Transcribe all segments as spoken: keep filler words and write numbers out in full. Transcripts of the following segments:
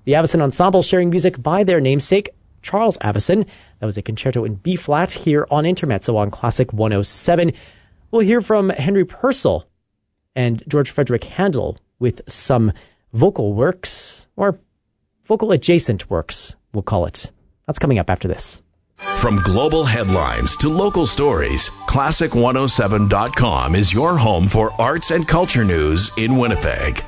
The Avison Ensemble sharing music by their namesake, Charles Avison. That was a concerto in B-flat here on Intermezzo on Classic one oh seven. We'll hear from Henry Purcell and George Frederick Handel with some vocal works, or vocal-adjacent works, we'll call it. That's coming up after this. From global headlines to local stories, classic one oh seven dot com is your home for arts and culture news in Winnipeg.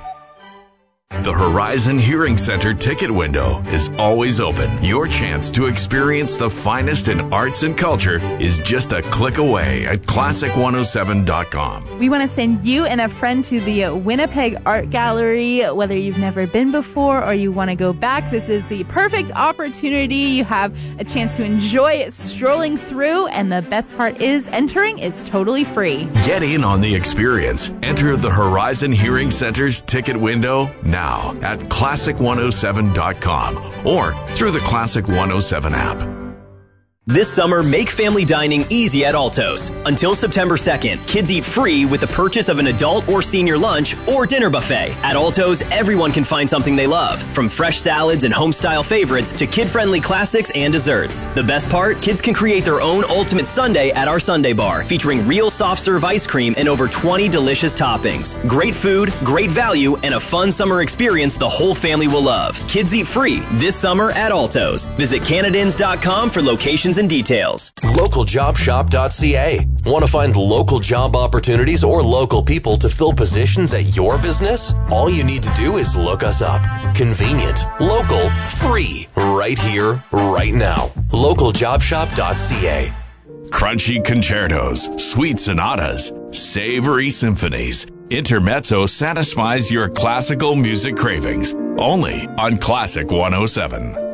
The Horizon Hearing Center ticket window is always open. Your chance to experience the finest in arts and culture is just a click away at classic one oh seven dot com. We want to send you and a friend to the Winnipeg Art Gallery. Whether you've never been before or you want to go back, this is the perfect opportunity. You have a chance to enjoy strolling through, and the best part is entering is totally free. Get in on the experience. Enter the Horizon Hearing Center's ticket window now at classic one oh seven dot com or through the Classic one oh seven app. This summer, make family dining easy at Alto's. Until September second, kids eat free with the purchase of an adult or senior lunch or dinner buffet. At Alto's, everyone can find something they love, from fresh salads and home-style favorites to kid-friendly classics and desserts. The best part? Kids can create their own ultimate sundae at our Sundae Bar, featuring real soft-serve ice cream and over twenty delicious toppings. Great food, great value, and a fun summer experience the whole family will love. Kids eat free this summer at Alto's. Visit Canadians dot com for locations and details. local job shop dot c a. Want to find local job opportunities or local people to fill positions at your business? All you need to do is look us up. Convenient, local, free, right here, right now. local job shop dot c a. Crunchy concertos, sweet sonatas, savory symphonies. Intermezzo satisfies your classical music cravings. Only on Classic one oh seven.